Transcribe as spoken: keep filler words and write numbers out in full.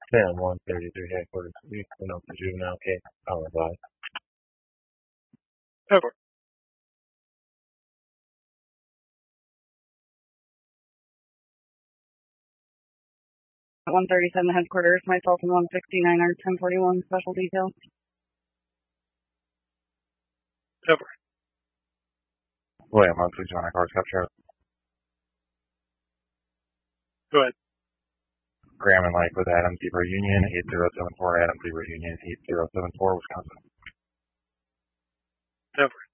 ten one thirty-three headquarters. We went up to juvenile case. I'll advise. Over. one thirty-seven headquarters, myself and one sixty-nine are ten forty-one special detail. Over. William, one please, one cars capture. Go ahead. Graham and Lake with Adams Beaver Union, eight zero seven four, Adams Beaver Union, eight zero seven four, Wisconsin. Over.